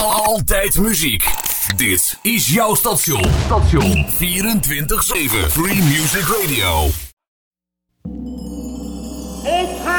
Altijd muziek. Dit is jouw station. 24/7 Free Music Radio. Ik ga